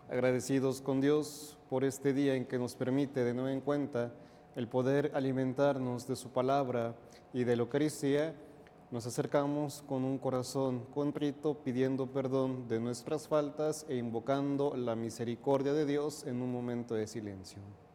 Agradecidos con Dios por este día en que nos permite de nuevo en cuenta el poder alimentarnos de su palabra y de la Eucaristía, nos acercamos con un corazón contrito pidiendo perdón de nuestras faltas e invocando la misericordia de Dios en un momento de silencio.